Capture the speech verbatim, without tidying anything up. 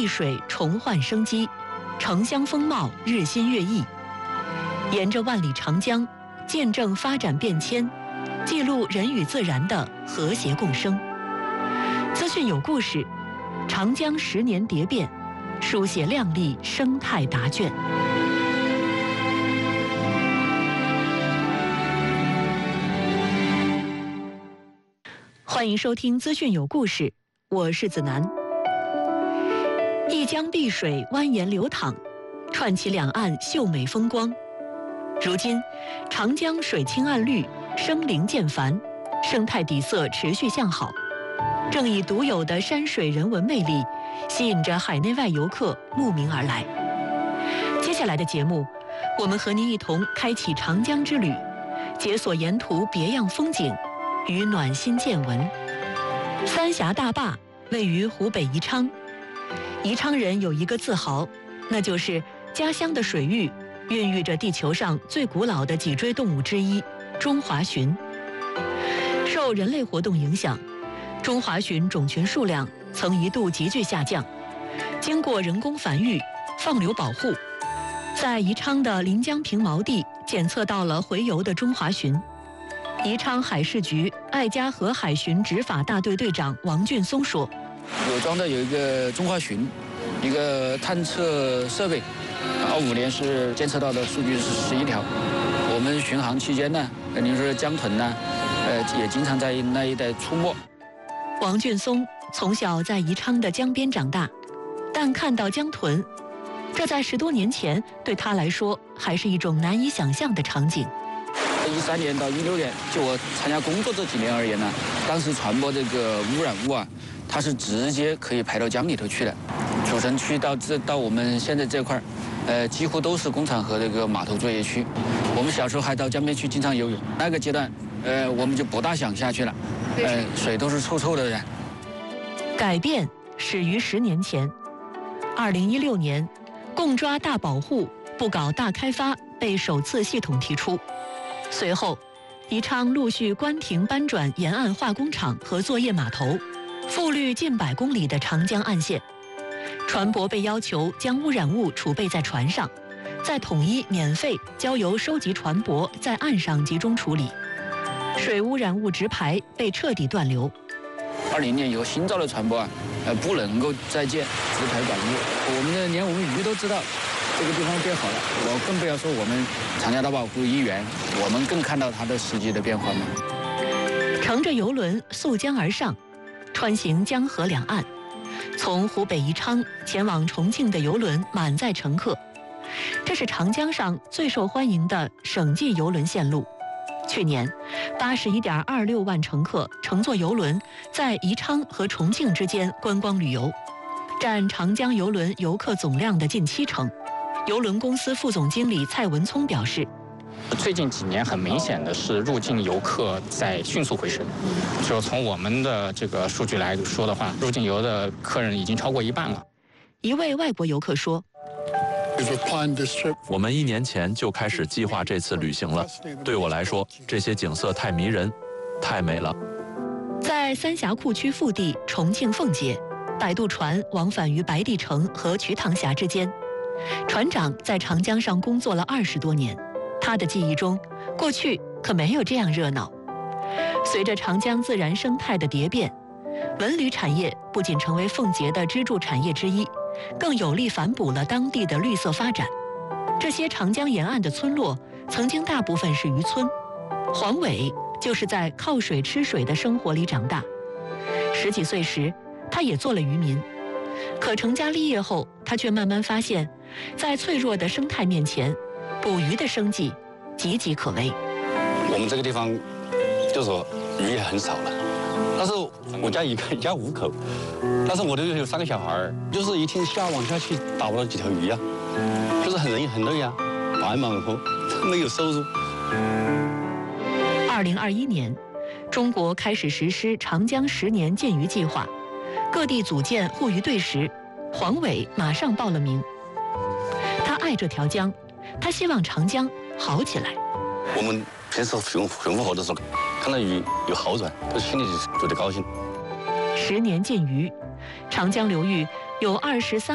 碧水重焕生机，城乡风貌日新月异。沿着万里长江，见证发展变迁，记录人与自然的和谐共生。资讯有故事，长江十年蝶变，书写亮丽生态答卷。欢迎收听资讯有故事，我是子楠。一江碧水蜿蜒流淌，串起两岸秀美风光。如今，长江水清岸绿，生灵渐繁，生态底色持续向好，正以独有的山水人文魅力，吸引着海内外游客慕名而来。接下来的节目，我们和您一同开启长江之旅，解锁沿途别样风景与暖心见闻。三峡大坝位于湖北宜昌，宜昌人有一个自豪，那就是家乡的水域孕育着地球上最古老的脊椎动物之一——中华鲟。受人类活动影响，中华鲟种群数量曾一度急剧下降。经过人工繁育、放流保护，在宜昌的临江平毛地检测到了洄游的中华鲟。宜昌海事局爱家河海鲟执法大队队长王俊松说：“ 有装的有一个中华鲟，一个探测设备，二五年是监测到的数据是十一条。我们巡航期间呢，肯定是江豚呢，呃，也经常在那一带出没。” 王俊松从小在宜昌的江边长大，但看到江豚，这在十多年前对他来说还是一种难以想象的场景。 一三年到一六年，就我参加工作这几年而言呢，当时传播这个污染物啊，它是直接可以排到江里头去的。主城区到这到我们现在这块儿，呃，几乎都是工厂和这个码头作业区。我们小时候还到江边去经常游泳，那个阶段，呃，我们就不大想下去了，呃，水都是臭臭的。 改变始于十年前，二零一六年，共抓大保护，不搞大开发被首次系统提出。随后，宜昌陆续关停搬转沿岸化工厂和作业码头，覆绿近百公里的长江岸线。船舶被要求将污染物储备在船上，再统一免费交由收集船舶在岸上集中处理。水污染物直排被彻底断流。 二零年以后新造的船舶啊，呃，不能够再建直排管路。我们的连我们鱼都知道这个地方变好了，我更不要说我们长江大保护一员，我们更看到它的实际的变化嘛。 乘着游轮溯江而上，穿行江河两岸，从湖北宜昌前往重庆的游轮满载乘客，这是长江上最受欢迎的省际游轮线路。去年，八十一点二六万乘客乘坐游轮在宜昌和重庆之间观光旅游，占长江游轮游客总量的近七成。邮轮公司副总经理蔡文聪表示， 最近几年很明显的是入境游客在迅速回升，就从我们的这个数据来说的话，入境游的客人已经超过一半了。 一位外国游客说， 我们一年前就开始计划这次旅行了，对我来说，这些景色太迷人，太美了。 在三峡库区腹地重庆奉节，摆渡船往返于白帝城和瞿塘峡之间。船长在长江上工作了二十多年，他的记忆中，过去可没有这样热闹。随着长江自然生态的蝶变，文旅产业不仅成为奉节的支柱产业之一，更有力反哺了当地的绿色发展。这些长江沿岸的村落，曾经大部分是渔村。黄伟就是在靠水吃水的生活里长大。十几岁时，他也做了渔民。可成家立业后，他却慢慢发现，在脆弱的生态面前，捕鱼的生计岌岌可危。 我们这个地方，就是说鱼也很少了，但是我家一个一家五口，但是我都有三个小孩，就是一天下网下去打不了几条鱼呀、啊，就是很容易很累呀、啊，白忙活，没有收入。 二零二一年，中国开始实施长江十年建渔计划。各地组建护渔队时，黄伟马上报了名。他爱这条江，他希望长江好起来。 我们平时巡巡湖河的时候，看到鱼有好转，都心里觉得高兴。 十年建渔，长江流域有二十三